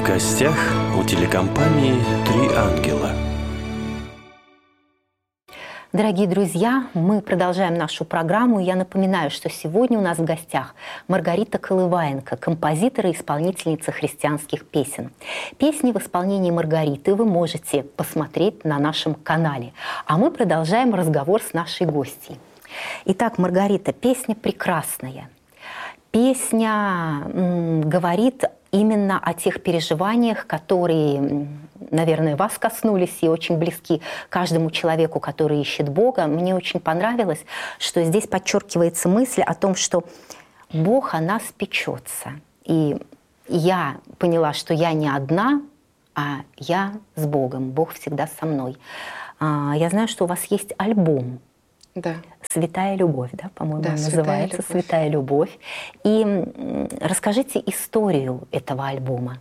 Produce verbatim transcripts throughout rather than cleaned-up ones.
гостях у телекомпании «Три ангела». Дорогие друзья, мы продолжаем нашу программу. Я напоминаю, что сегодня у нас в гостях Маргарита Колываенко, композитор и исполнительница христианских песен. Песни в исполнении Маргариты вы можете посмотреть на нашем канале. А мы продолжаем разговор с нашей гостьей. Итак, Маргарита, песня прекрасная. Песня м, говорит именно о тех переживаниях, которые, наверное, вас коснулись и очень близки каждому человеку, который ищет Бога. Мне очень понравилось, что здесь подчеркивается мысль о том, что Бог о нас печется. И я поняла, что я не одна, а я с Богом. Бог всегда со мной. Я знаю, что у вас есть альбом. Да. «Святая любовь», да, по-моему, да, называется «Святая любовь». И расскажите историю этого альбома.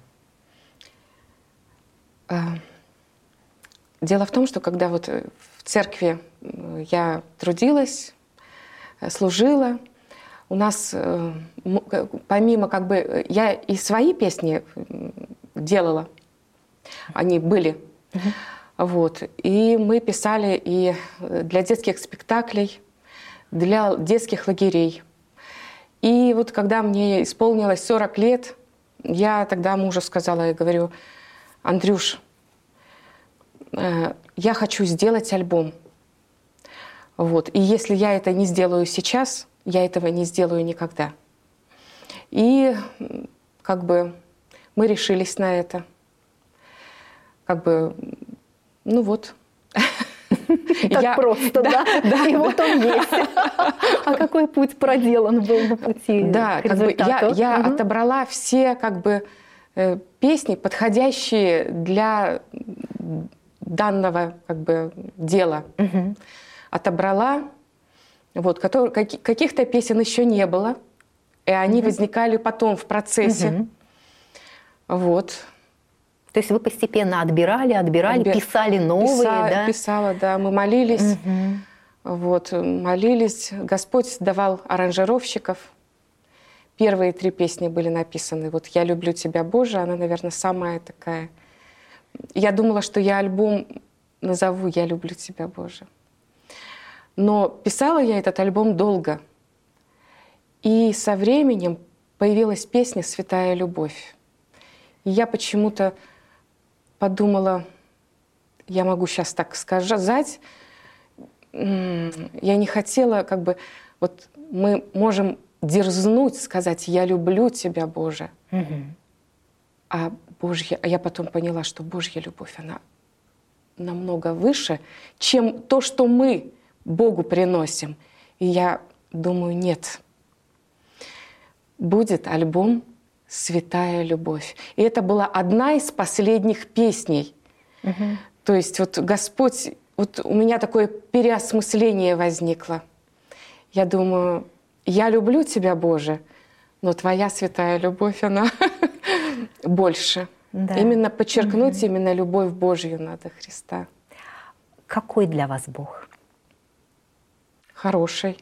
Дело в том, что когда вот в церкви я трудилась, служила, у нас помимо как бы... Я и свои песни делала, они были. Угу. Вот. И мы писали и для детских спектаклей, для детских лагерей. И вот когда мне исполнилось сорок лет, я тогда мужу сказала, я говорю: Андрюш, э, я хочу сделать альбом. Вот. И если я это не сделаю сейчас, я этого не сделаю никогда. И как бы мы решились на это. Как бы... Ну вот. Так я... просто, да? да? да и да. Вот он есть. А какой путь проделан был на пути да, к результату? Как бы я я угу. отобрала все как бы песни, подходящие для данного как бы дела. Угу. Отобрала. Вот, которые, каких-то песен еще не было, и они угу. возникали потом в процессе. Угу. Вот. То есть вы постепенно отбирали, отбирали, Отбир... писали новые, Писа... да? Писала, да. Мы молились, угу. вот, молились. Господь давал аранжировщиков. Первые три песни были написаны. Вот «Я люблю тебя, Боже», она, наверное, самая такая. Я думала, что я альбом назову «Я люблю тебя, Боже». Но писала я этот альбом долго. И со временем появилась песня «Святая любовь». И я почему-то подумала, я могу сейчас так сказать, я не хотела, как бы, вот мы можем дерзнуть сказать «я люблю тебя, Боже», угу. а Божья, а я потом поняла, что Божья любовь, она намного выше, чем то, что мы Богу приносим. И я думаю, нет, будет альбом «Святая любовь». И это была одна из последних песней. Угу. То есть вот Господь, вот у меня такое переосмысление возникло. Я думаю, я люблю тебя, Боже, но твоя святая любовь, она больше. Да. Именно подчеркнуть угу. именно любовь Божью надо Христа. Какой для вас Бог? Хороший,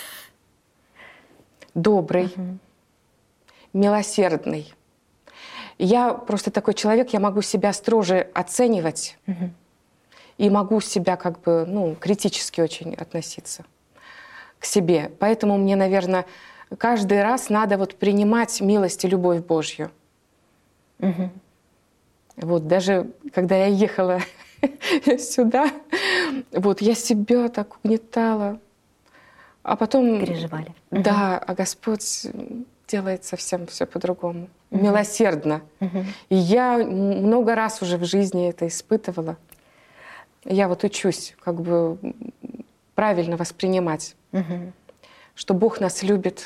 добрый. Угу. Милосердный. Я просто такой человек, я могу себя строже оценивать угу. и могу себя как бы, ну, критически очень относиться к себе. Поэтому мне, наверное, каждый раз надо вот принимать милость и любовь Божью. Угу. Вот даже когда я ехала сюда, вот я себя так угнетала, а потом... Переживали. Да, а Господь... делает совсем все по-другому. Uh-huh. Милосердно. Uh-huh. И я много раз уже в жизни это испытывала. Я вот учусь как бы правильно воспринимать, uh-huh. что Бог нас любит.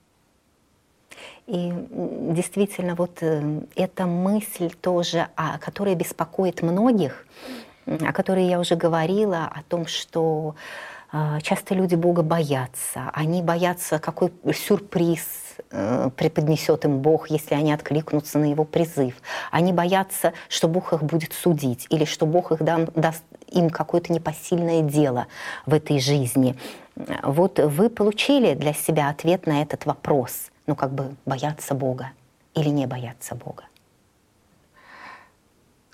И действительно, вот эта мысль тоже, которая беспокоит многих, о которой я уже говорила, о том, что часто люди Бога боятся. Они боятся, какой сюрприз преподнесет им Бог, если они откликнутся на Его призыв. Они боятся, что Бог их будет судить, или что Бог их дан, даст им какое-то непосильное дело в этой жизни. Вот вы получили для себя ответ на этот вопрос, ну как бы бояться Бога или не бояться Бога?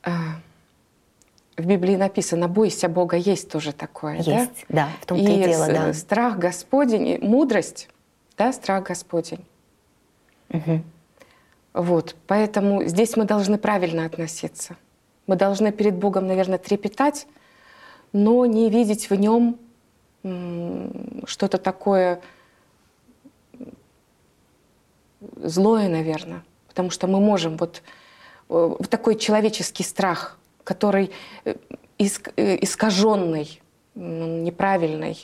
в Библии написано: «Бойся Бога», есть тоже такое. Есть, да, да, в том-то и, и дело, да. Страх Господень, и мудрость, да, страх Господень. Угу. Вот, поэтому здесь мы должны правильно относиться. Мы должны перед Богом, наверное, трепетать, но не видеть в нем что-то такое злое, наверное. Потому что мы можем вот, вот такой человеческий страх, который искаженный, неправильный.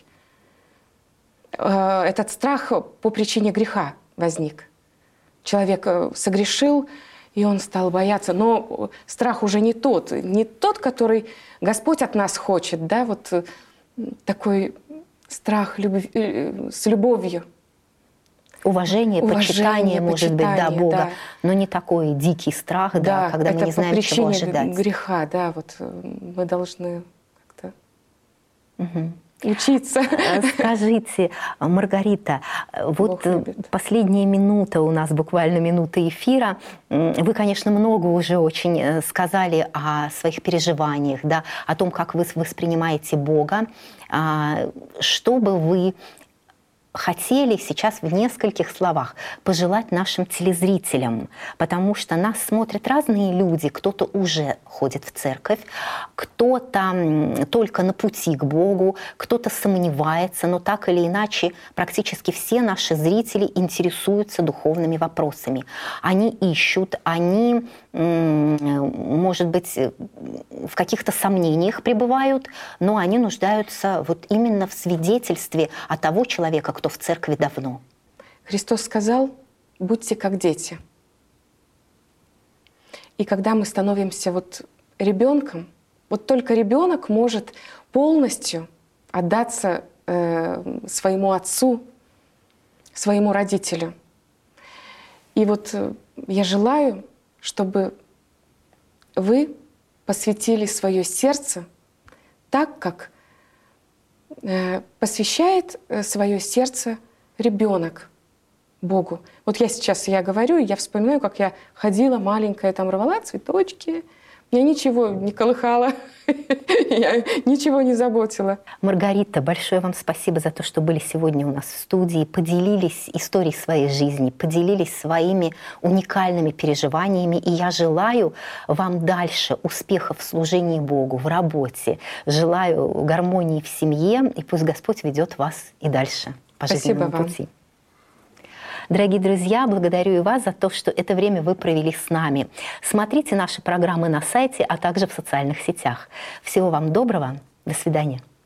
Этот страх по причине греха возник. Человек согрешил, и он стал бояться. Но страх уже не тот, не тот, который Господь от нас хочет, да, вот такой страх любовь, с любовью. Уважение, Уважение почитание, может быть, да, Бога, да. Но не такой дикий страх, да, да, когда мы не знаем, чего ожидать. Греха, да, вот мы должны как-то угу. учиться. Скажите, Маргарита, вот последняя минута у нас, буквально минута эфира. Вы, конечно, много уже очень сказали о своих переживаниях, да, о том, как вы воспринимаете Бога. Что бы вы хотели сейчас в нескольких словах пожелать нашим телезрителям, потому что нас смотрят разные люди, кто-то уже ходит в церковь, кто-то только на пути к Богу, кто-то сомневается, но так или иначе практически все наши зрители интересуются духовными вопросами. Они ищут, они, может быть, в каких-то сомнениях пребывают, но они нуждаются вот именно в свидетельстве от того человека, кто в церкви давно. Христос сказал: будьте как дети. И когда мы становимся вот ребенком, вот только ребенок может полностью отдаться э, своему отцу, своему родителю. И вот э, я желаю, чтобы вы посвятили свое сердце так, как посвящает свое сердце ребенок Богу. Вот я сейчас я говорю, и я вспоминаю, как я ходила маленькая, там рвала цветочки, я ничего не колыхала, я ничего не заботила. Маргарита, большое вам спасибо за то, что были сегодня у нас в студии, поделились историей своей жизни, поделились своими уникальными переживаниями. И я желаю вам дальше успехов в служении Богу, в работе. Желаю гармонии в семье, и пусть Господь ведет вас и дальше по жизненному пути. Дорогие друзья, благодарю и вас за то, что это время вы провели с нами. Смотрите наши программы на сайте, а также в социальных сетях. Всего вам доброго. До свидания.